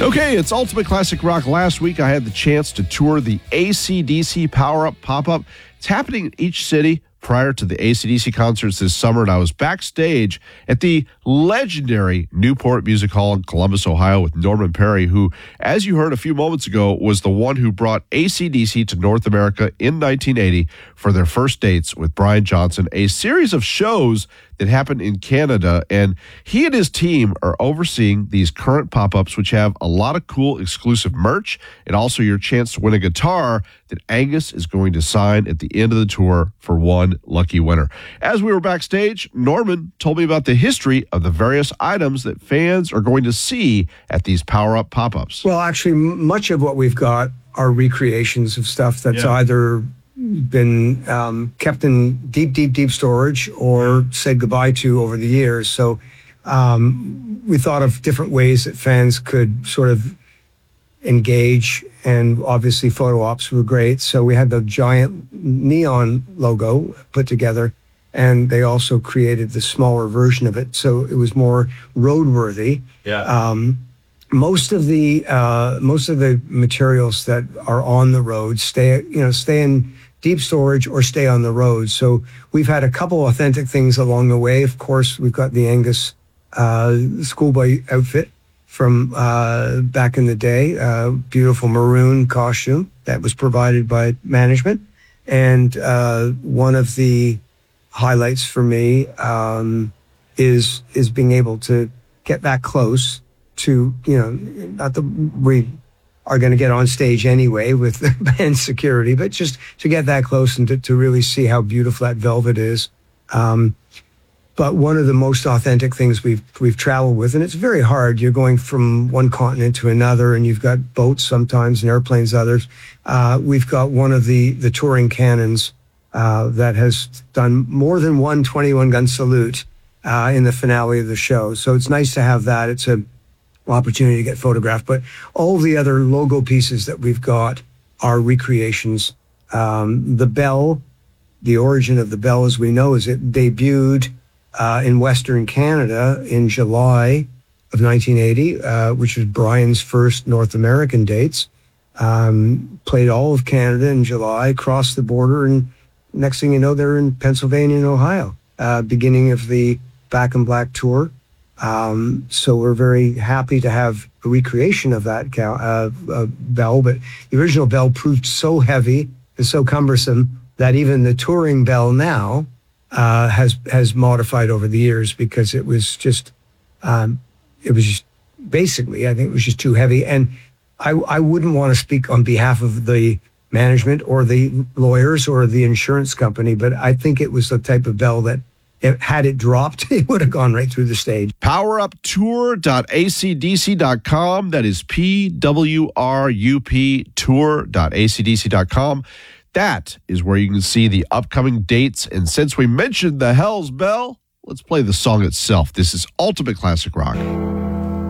Okay, it's Ultimate Classic Rock. Last week, I had the chance to tour the AC/DC Power Up pop-up. It's happening in each city prior to the AC/DC concerts this summer, and I was backstage at the legendary Newport Music Hall in Columbus, Ohio, with Norman Perry, who, as you heard a few moments ago, was the one who brought AC/DC to North America in 1980 for their first dates with Brian Johnson, a series of shows that happened in Canada, and he and his team are overseeing these current pop-ups, which have a lot of cool exclusive merch and also your chance to win a guitar that Angus is going to sign at the end of the tour for one lucky winner. As we were backstage, Norman told me about the history of the various items that fans are going to see at these power-up pop-ups. Well, actually, much of what we've got are recreations of stuff that's either been kept in deep storage or said goodbye to over the years. So we thought of different ways that fans could sort of engage, and obviously photo ops were great. So we had the giant neon logo put together, and they also created the smaller version of it, so it was more roadworthy. Most of the materials that are on the road stay in deep storage or stay on the road. So we've had a couple authentic things along the way. Of course, we've got the Angus schoolboy outfit from back in the day, beautiful maroon costume that was provided by management. And one of the highlights for me is being able to get that close to, not that we are going to get on stage anyway with the band security, but just to get that close and to really see how beautiful that velvet is. But one of the most authentic things we've traveled with, and it's very hard. You're going from one continent to another, and you've got boats sometimes and airplanes others. We've got one of the touring cannons that has done more than one 21-gun salute in the finale of the show. So it's nice to have that. It's an opportunity to get photographed. But all the other logo pieces that we've got are recreations. The bell, the origin of the bell, as we know, is it debuted in Western Canada in July of 1980, which was Brian's first North American dates. Played all of Canada in July, crossed the border, and next thing you know, they're in Pennsylvania and Ohio, beginning of the Back in Black tour. So we're very happy to have a recreation of that bell, but the original bell proved so heavy and so cumbersome that even the touring bell now has modified over the years, because it was just basically, I think it was just too heavy. And I wouldn't want to speak on behalf of the management or the lawyers or the insurance company, but I think it was the type of bell that had it dropped, it would have gone right through the stage. PowerUpTour.acdc.com. That is PWRUP tour.acdc.com. That is where you can see the upcoming dates. And since we mentioned the Hell's Bell, let's play the song itself. This is Ultimate Classic Rock.